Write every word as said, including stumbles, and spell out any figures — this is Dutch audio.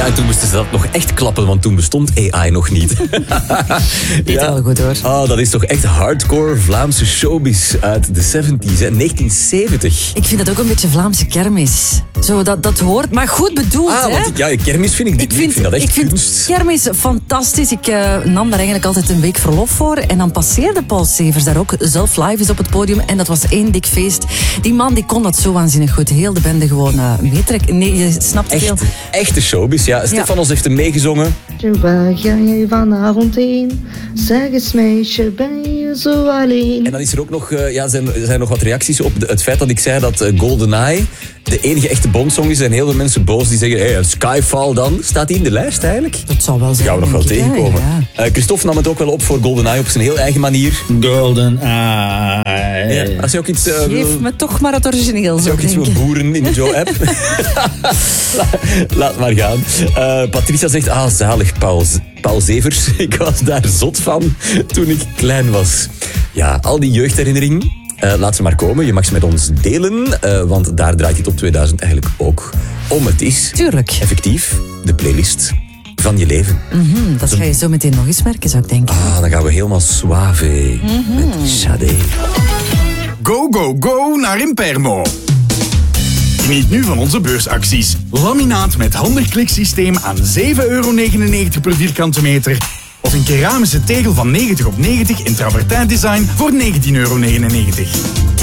Ja, en toen moesten ze dat nog echt klappen, want toen bestond A I nog niet. Niet ja. wel goed hoor. Oh, dat is toch echt hardcore Vlaamse showbiz uit de zeventig, hè? negentien zeventig. Ik vind dat ook een beetje Vlaamse kermis. Zo, dat, dat hoort, maar goed bedoeld, ah, hè? Want ik, ja, kermis vind ik, ik, vind, ik vind dat echt ik vind kunst. Kermis fantastisch. Ik uh, nam daar eigenlijk altijd een week verlof voor. En dan passeerde Paul Severs daar ook zelf live is op het podium. En dat was één dik feest. Die man die kon dat zo waanzinnig goed. Heel de bende gewoon uh, meetrekken. Nee, je snapt het Echt, veel. Echte showbiz, ja. Stefanos ja. heeft hem meegezongen. Waar ga jij vanavond heen? Zeg eens meisje, ben je zo alleen? En dan is er ook nog, uh, ja, zijn, zijn nog wat reacties op de, het feit dat ik zei dat uh, GoldenEye de enige echte Bond-song is. En heel veel mensen boos die zeggen, hey, Skyfall dan. Staat die in de lijst eigenlijk? Dat zal wel zijn. Gaan we nog wel ik, tegenkomen. Ja, ja. Uh, Christophe nam het ook wel op voor GoldenEye op zijn heel eigen manier. GoldenEye. Ja, als je ook iets... Uh, Geef me toch maar het origineel. Als je ook iets wil boeren in de Joe-app. Laat maar gaan. Uh, Patricia zegt, ah, zalig Paul, Paul Severs. Ik was daar zot van toen ik klein was. Ja, al die jeugdherinneringen. Uh, laat ze maar komen. Je mag ze met ons delen. Uh, want daar draait het op tweeduizend eigenlijk ook om. Het is Tuurlijk. effectief de playlist van je leven. Mm-hmm, dat ga je zo meteen nog eens merken, zou ik denken. Ah, dan gaan we helemaal suave mm-hmm. met Sade. Go, go, go naar Impermo. Geniet nu van onze beursacties. Laminaat met handig kliksysteem aan zeven euro negenennegentig per vierkante meter. Of een keramische tegel van negentig op negentig in travertijn design voor negentien euro negenennegentig.